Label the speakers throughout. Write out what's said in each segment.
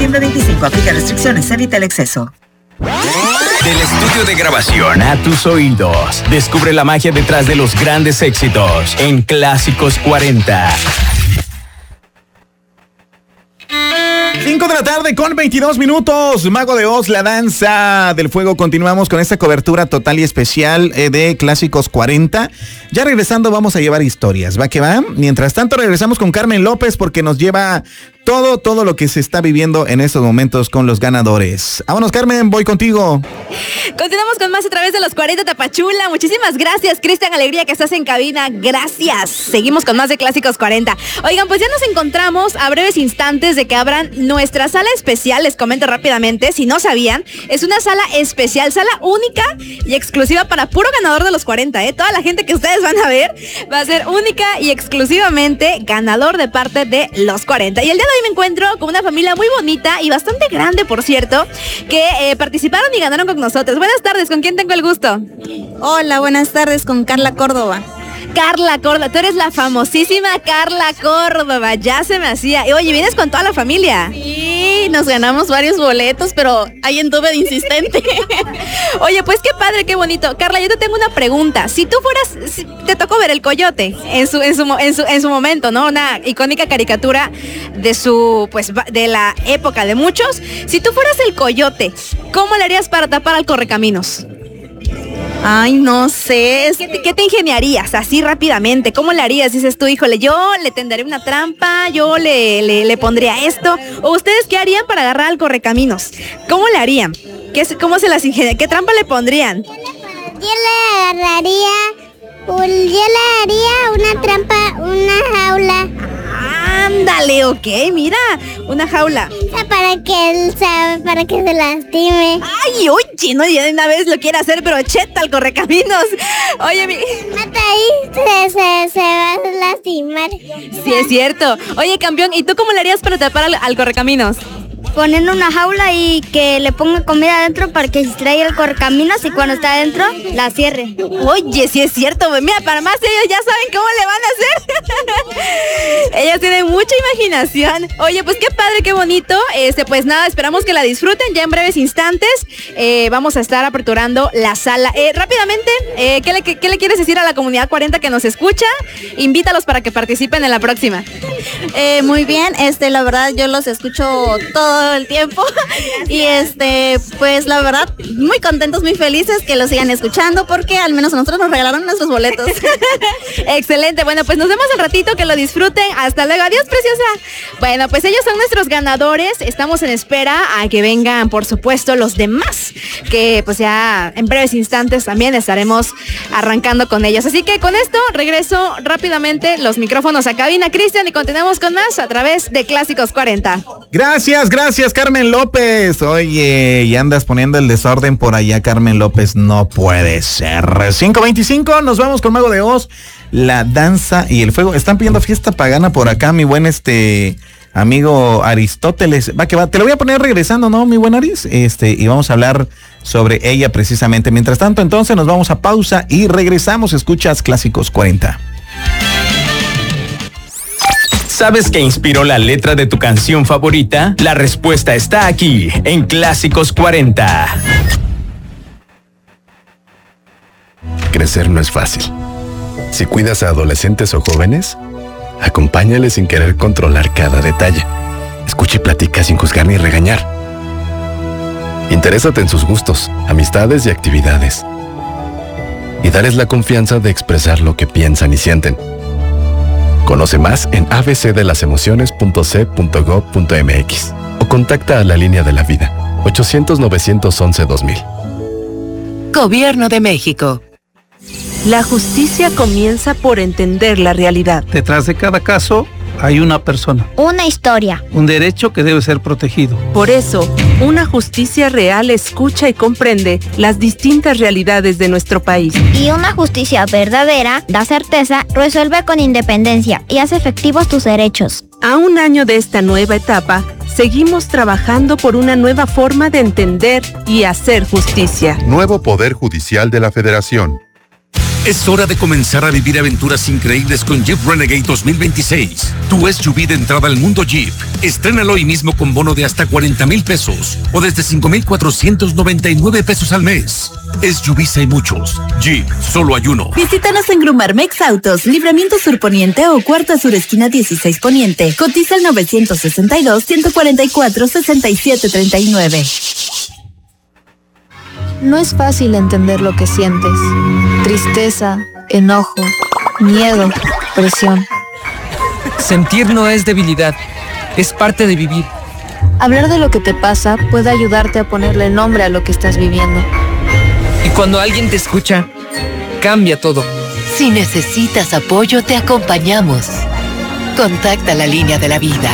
Speaker 1: diciembre 25. Aplica restricciones, evita el exceso.
Speaker 2: Del estudio de grabación a tus oídos, descubre la magia detrás de los grandes éxitos en Clásicos 40.
Speaker 3: 5 de la tarde con 22 minutos. Mago de Oz, la danza del fuego. Continuamos con esta cobertura total y especial de Clásicos 40. Ya regresando vamos a llevar historias, ¿va que va? Mientras tanto regresamos con Carmen López porque nos lleva todo lo que se está viviendo en estos momentos con los ganadores. Vámonos, Carmen, voy contigo.
Speaker 4: Continuamos con más a través de los 40 Tapachula. Muchísimas gracias, Cristian Alegría, que estás en cabina. Gracias. Seguimos con más de Clásicos 40. Oigan, pues ya nos encontramos a breves instantes de que abran nuestra sala especial. Les comento rápidamente, si no sabían, es una sala especial, sala única y exclusiva para puro ganador de los 40, ¿eh? Toda la gente que ustedes van a ver va a ser única y exclusivamente ganador de parte de los 40. Y el día de hoy me encuentro con una familia muy bonita y bastante grande, por cierto, que participaron y ganaron con nosotros. Buenas tardes, ¿con quién tengo el gusto?
Speaker 5: Hola, buenas tardes, con Carla Córdoba.
Speaker 4: Carla Córdoba, tú eres la famosísima Carla Córdoba, ya se me hacía. Oye, ¿vienes con toda la familia?
Speaker 5: Sí, nos ganamos varios boletos, pero ahí anduve de insistente.
Speaker 4: Oye, pues qué padre, qué bonito. Carla, yo te tengo una pregunta. Si tú fueras, te tocó ver El Coyote en su momento, ¿no? Una icónica caricatura de la época de muchos. Si tú fueras el Coyote, ¿cómo le harías para tapar al Correcaminos?
Speaker 5: Ay, no sé.
Speaker 4: ¿Qué te ingeniarías así rápidamente? ¿Cómo le harías? Dices tú, híjole, yo le tenderé una trampa, yo le pondría esto. ¿O ustedes qué harían para agarrar al Correcaminos? ¿Cómo le harían? ¿Cómo se las ingeniarían? ¿Qué trampa le pondrían?
Speaker 6: Yo le haría una trampa, una jaula.
Speaker 4: Ándale, ok, mira, una jaula.
Speaker 6: Para que se lastime.
Speaker 4: Ay, oye, no, ya de una vez lo quiere hacer, pero cheta al Correcaminos. Oye,
Speaker 6: mata ahí, se va a lastimar.
Speaker 4: Sí, es cierto. Oye, campeón, ¿y tú cómo le harías para tapar al Correcaminos?
Speaker 6: Ponen una jaula y que le ponga comida adentro para que se distraiga el Correcaminos y cuando está adentro la cierre.
Speaker 4: Oye, sí es cierto, mira, para más ellos ya saben cómo le van a hacer. Ellos tienen mucha imaginación. Oye, pues qué padre, qué bonito. Pues nada, esperamos que la disfruten ya en breves instantes. Vamos a estar aperturando la sala. Rápidamente, ¿qué le quieres decir a la comunidad 40 que nos escucha? Invítalos para que participen en la próxima.
Speaker 5: Muy bien, la verdad yo los escucho todo el tiempo y pues la verdad muy contentos, muy felices que lo sigan escuchando porque al menos a nosotros nos regalaron nuestros boletos.
Speaker 4: Excelente, bueno, pues nos vemos al ratito, que lo disfruten. Hasta luego, adiós, preciosa. Bueno, pues ellos son nuestros ganadores. Estamos en espera a que vengan, por supuesto, los demás, que pues ya en breves instantes también estaremos arrancando con ellos. Así que con esto regreso rápidamente los micrófonos a cabina, Cristian, y continuamos con más a través de Clásicos 40.
Speaker 3: Gracias, Carmen López. Oye, y andas poniendo el desorden por allá, Carmen López, no puede ser. 5:25, nos vamos con Mago de Oz, la danza y el fuego. Están pidiendo fiesta pagana por acá, mi buen amigo Aristóteles. Va que va, te lo voy a poner regresando, ¿no, mi buen Aris? Y vamos a hablar sobre ella precisamente. Mientras tanto, entonces nos vamos a pausa y regresamos. Escuchas Clásicos 40.
Speaker 2: ¿Sabes qué inspiró la letra de tu canción favorita? La respuesta está aquí, en Clásicos 40.
Speaker 7: Crecer no es fácil. Si cuidas a adolescentes o jóvenes, acompáñales sin querer controlar cada detalle. Escucha y platica sin juzgar ni regañar. Interésate en sus gustos, amistades y actividades. Y dales la confianza de expresar lo que piensan y sienten. Conoce más en abcdelasemociones.c.gov.mx o contacta a la línea de la vida 800-911-2000.
Speaker 8: Gobierno de México. La justicia comienza por entender la realidad.
Speaker 9: Detrás de cada caso hay una persona.
Speaker 6: Una historia.
Speaker 9: Un derecho que debe ser protegido.
Speaker 8: Por eso, una justicia real escucha y comprende las distintas realidades de nuestro país.
Speaker 6: Y una justicia verdadera da certeza, resuelve con independencia y hace efectivos tus derechos.
Speaker 8: A un año de esta nueva etapa, seguimos trabajando por una nueva forma de entender y hacer justicia.
Speaker 10: Nuevo Poder Judicial de la Federación. Es hora de comenzar a vivir aventuras increíbles con Jeep Renegade 2026. Tu SUV de entrada al mundo Jeep. Estrénalo hoy mismo con bono de hasta 40,000 pesos o desde 5,499 pesos al mes. SUVs hay muchos. Jeep, solo hay uno.
Speaker 11: Visítanos en Grumarmex Autos, Libramiento Sur Poniente o Cuarta Sur Esquina 16 Poniente. Cotiza el 962-144-6739.
Speaker 12: No es fácil entender lo que sientes. Tristeza, enojo, miedo, presión.
Speaker 13: Sentir no es debilidad, es parte de vivir.
Speaker 12: Hablar de lo que te pasa puede ayudarte a ponerle nombre a lo que estás viviendo.
Speaker 13: Y cuando alguien te escucha, cambia todo.
Speaker 14: Si necesitas apoyo, te acompañamos. Contacta la línea de la vida.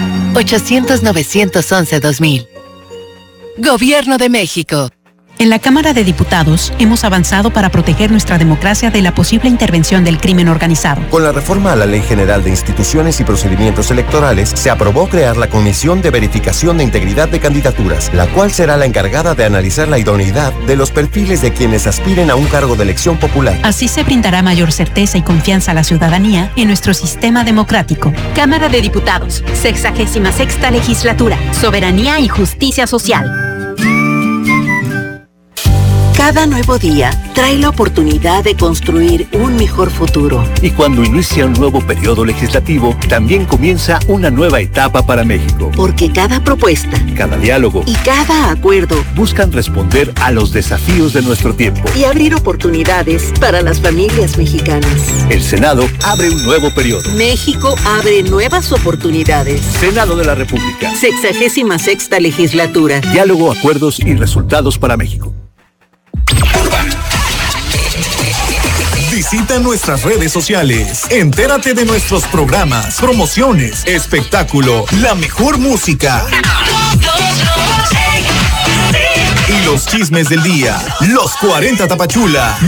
Speaker 14: 800-911-2000. Gobierno de México.
Speaker 15: En la Cámara de Diputados hemos avanzado para proteger nuestra democracia de la posible intervención del crimen organizado.
Speaker 16: Con la reforma a la Ley General de Instituciones y Procedimientos Electorales, se aprobó crear la Comisión de Verificación de Integridad de Candidaturas, la cual será la encargada de analizar la idoneidad de los perfiles de quienes aspiren a un cargo de elección popular.
Speaker 15: Así se brindará mayor certeza y confianza a la ciudadanía en nuestro sistema democrático.
Speaker 17: Cámara de Diputados, 66ª Legislatura, Soberanía y Justicia Social.
Speaker 18: Cada nuevo día trae la oportunidad de construir un mejor futuro.
Speaker 19: Y cuando inicia un nuevo periodo legislativo, también comienza una nueva etapa para México.
Speaker 18: Porque cada propuesta,
Speaker 19: cada diálogo
Speaker 18: y cada acuerdo
Speaker 19: buscan responder a los desafíos de nuestro tiempo
Speaker 18: y abrir oportunidades para las familias mexicanas.
Speaker 19: El Senado abre un nuevo periodo.
Speaker 18: México abre nuevas oportunidades.
Speaker 19: Senado de la República.
Speaker 18: 66ª Legislatura.
Speaker 19: Diálogo, acuerdos y resultados para México.
Speaker 20: Visita nuestras redes sociales. Entérate de nuestros programas, promociones, espectáculo, la mejor música y los chismes del día. Los 40 Tapachula.